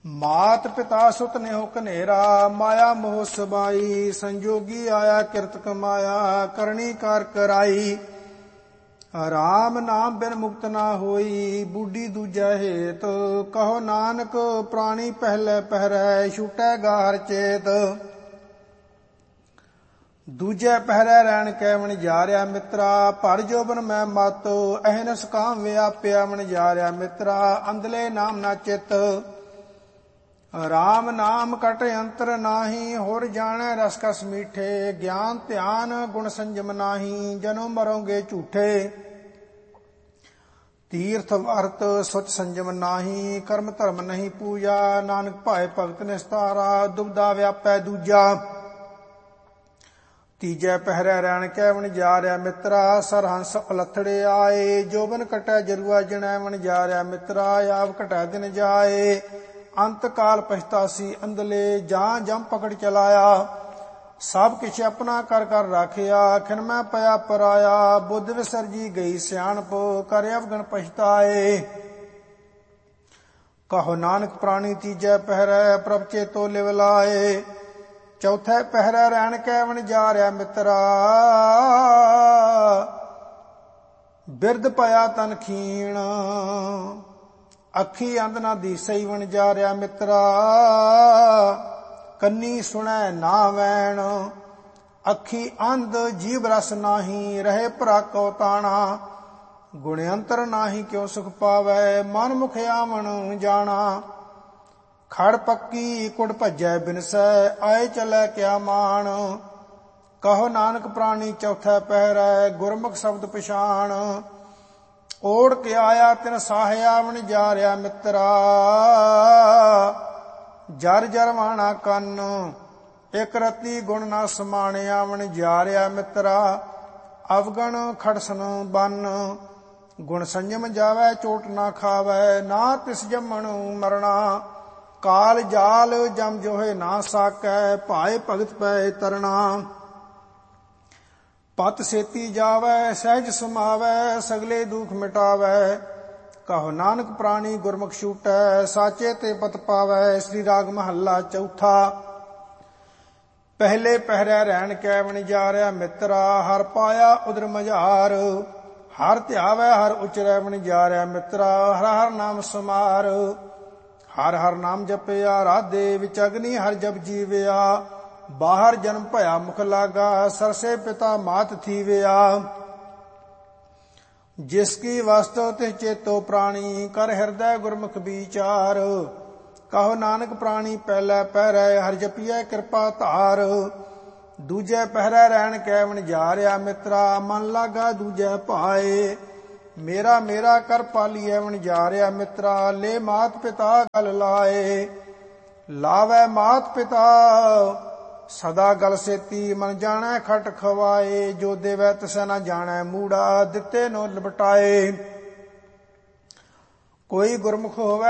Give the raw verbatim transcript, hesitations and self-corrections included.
ਮਾਤ ਪਿਤਾ ਸੁਤ ਨੇਹੁ ਕਨੇਰਾ, ਮਾਇਆ ਮੋਹ ਸਬਾਈ। ਸੰਜੋਗੀ ਆਇਆ ਕਿਰਤ ਕਮਾਇਆ, ਕਰਨੀ ਕਾਰ ਕਰਾਈ। ਰਾਮ ਨਾਮ ਬਿਨ ਮੁਕਤ ਨਾ ਹੋਈ, ਬੁੱਢੀ ਦੂਜੈ ਹੇਤ। ਕਹੋ ਨਾਨਕ ਪ੍ਰਾਣੀ ਪਹਿਲੇ ਪਹਿਰੈ, ਛੂਟੈ ਗਾਹਰ ਚੇਤ। ਦੂਜੈ ਪਹਿਰੈ ਰਹਿਣ ਕੈ ਵਣਜਾਰਿਆ ਮਿੱਤਰਾ, ਭਰ ਜੋਬਨ ਮੈਂ ਮਤ। ਅਹਨਸ ਕਾਮ ਵਿਆਪਿਆ ਵਣਜਾਰਿਆ ਮਿੱਤਰਾ, ਅੰਧਲੇ ਨਾਮ ਨਾ ਚਿਤ। ਰਾਮ ਨਾਮ ਕਟ ਅੰਤਰ ਨਾਹੀ, ਹੋਰ ਜਾਣੈ ਰਸ ਕਸ ਮੀਠੇ। ਗਿਆਨ ਧਿਆਨ ਗੁਣ ਸੰਜਮ ਨਾਹੀ, ਜਨੋ ਮਰੋਗੇ ਝੂਠੇ। ਤੀਰਥ ਵਰਤ ਸੁਚ ਸੰਜਮ ਨਾਹੀ, ਕਰਮ ਧਰਮ ਨਹੀਂ ਪੂਜਾ। ਨਾਨਕ ਭਾਏ ਭਗਤ ਨਿਸਤਾਰਾ, ਦੁਬਦਾ ਵਿਆਪੈ ਦੂਜਾ। ਤੀਜੈ ਪਹਿਰੈ ਰਹਿਣ ਕੈ ਵਣਜਾਰਿਆ ਮਿੱਤਰਾ, ਸਰਹੰਸ ਉਲੱਥੜੇ ਆਏ। ਜੋਬਨ ਕਟੈ ਜਰੂਆ ਜਣੈ ਵਣਜਾਰਿਆ ਮਿੱਤਰਾ, ਆਪ ਕਟੈ ਦਿਨ ਜਾਏ। ਅੰਤ ਕਾਲ ਪਛਤਾਸੀ ਅੰਧਲੇ, ਜਾਂ ਜਮ ਪਕੜ ਚਲਾਇਆ। ਸਭ ਕਿਛ ਆਪਣਾ ਕਰ ਕਰ ਰਾਖਿਆ, ਖਿਨਮੈ ਪਿਆ ਪਰਾਇਆ। ਬੁੱਧ ਵਿਸਰਜੀ ਗਈ ਸਿਆਣਪ, ਕਰ ਅਵਗਣ ਪਛਤਾਏ। ਕਹੋ ਨਾਨਕ ਪ੍ਰਾਣੀ ਤੀਜੈ ਪਹਿਰੈ, ਪ੍ਰਭ ਚੇਤੋ ਲਿਵ ਲਾਏ। ਚੌਥੈ ਪਹਿਰੈ ਰਹਿਣ ਕੈ ਵਣਜਾਰਿਆ ਮਿੱਤਰਾ, ਬਿਰਧ ਪਿਆ ਤਨ ਖੀਣ। ਅੱਖੀ ਅੰਧ ਨਾ ਦੀਸਈ ਵਣਜਾਰਿਆ ਮਿੱਤਰਾ, ਕੰਨੀ ਸੁਣੈ ਨਾ ਵੈਣ। ਅੱਖੀ ਅੰਧ ਜੀਵ ਰਸ ਨਾਹੀ, ਰਹੇ ਭਰਾ ਕੋ ਤਾਣਾ। ਗੁਣ ਅੰਤਰ ਨਾਹੀ ਕਿਉ ਸੁਖ ਪਾਵੈ, ਮਨ ਮੁਖ ਆਵਣ ਜਾਣਾ। ਖੜ ਪੱਕੀ ਕੁੜ ਭੱਜੈ ਬਿਨਸੈ, ਆਏ ਚਲੈ ਕਿਆ ਮਾਣ। ਕਹੋ ਨਾਨਕ ਪ੍ਰਾਣੀ ਚੌਥੈ ਪਹਿਰੈ, ਗੁਰਮੁਖ ਸ਼ਬਦ ਪਛਾਣ। ਓੜ ਕੇ ਆਇਆ ਤਿਨ ਸਾਹਿਆ ਵਣਜਾਰਿਆ ਮਿੱਤਰਾ, ਜਰ ਜਰ ਵਾਣਾ ਕੰਨ। ਇਕ ਰਤੀ ਗੁਣ ਨਾ ਸਮਾਣਿਆ ਵਣਜਾਰਿਆ ਮਿੱਤਰਾ, ਅਵਗਣ ਖੜਸਨ ਬੰਨ। ਗੁਣ ਸੰਜਮ ਜਾਵੈ ਚੋਟ ਨਾ ਖਾਵੈ, ਨਾ ਤਿਸ ਜੰਮਣ ਮਰਣਾ। ਕਾਲ ਜਾਲ ਜਮ ਜੋਹੇ ਨਾ ਸਾਕੈ, ਭਾਏ ਭਗਤ ਪੈ ਤਰਣਾ। ਪਤ ਸੇਤੀ ਜਾਵੈ ਸਹਿਜ ਸਮਾਵੈ, ਸਗਲੇ ਦੁਖ ਮਿਟਾਵੈ। ਕਹੋ ਨਾਨਕ ਪ੍ਰਾਣੀ ਗੁਰਮੁਖ ਛੂਟੈ, ਸਾਚੇ ਤੇ ਪਤ ਪਾਵੈ। ਸ੍ਰੀ ਰਾਗ ਮਹੱਲਾ ਚੌਥਾ। ਪਹਿਲੇ ਪਹਿਰੈ ਰਹਿਣ ਕੈ ਵਣਜਾਰਿਆ ਮਿੱਤਰਾ, ਹਰ ਪਾਇਆ ਉਦਰ ਮਝਾਰ। ਹਰ ਧਿਆਵੈ ਹਰ ਉਚਰੈ ਵਣਜਾਰਿਆ ਮਿੱਤਰਾ, ਹਰ ਹਰ ਨਾਮ ਸਮਾਰ। ਹਰ ਹਰ ਨਾਮ ਜਪਿਆ ਰਾਧੇ, ਵਿੱਚ ਅਗਨੀ ਹਰ ਜਪ ਜੀਵਿਆ। ਬਾਹਰ ਜਨਮ ਭਇਆ ਮੁਖ ਲਾਗਾ, ਸਰਸੇ ਪਿਤਾ ਮਾਤ ਥੀਵਿਆ। ਜਿਸ ਕੀ ਵਸਤੁ ਤਿਸ ਚੇਤੋ ਪ੍ਰਾਣੀ, ਕਰ ਹਿਰਦੈ ਗੁਰਮੁਖ ਵਿਚਾਰ। ਕਹੋ ਨਾਨਕ ਪ੍ਰਾਣੀ ਪਹਿਲੇ ਪਹਿਰੈ, ਹਰ ਜਪੀਐ ਕਿਰਪਾ ਧਾਰ। ਦੂਜੈ ਪਹਿਰੈ ਰਹਿਣ ਕੈ ਵਣਜਾਰਿਆ ਮਿੱਤਰਾ, ਮਨ ਲਾਗਾ ਦੂਜੈ ਭਾਏ। ਮੇਰਾ ਮੇਰਾ ਕਰ ਪਾਲੀਐ ਵਣਜਾਰਿਆ ਮਿੱਤਰਾ, ਲੈ ਮਾਤ ਪਿਤਾ ਗਲ ਲਾਏ। ਲਾਵੈ ਮਾਤ ਪਿਤਾ ਸਦਾ ਗਲ ਸੇਤੀ, ਮਨ ਜਾਣੈ ਖਟ ਖਵਾਏ। ਜੋ ਦੇਵੈ ਤਿਸੈ ਨਾ ਜਾਣੈ ਮੂੜਾ, ਦਿੱਤੇ ਨੋ ਲਪਟਾਏ। ਕੋਈ ਗੁਰਮੁਖ ਹੋਵੈ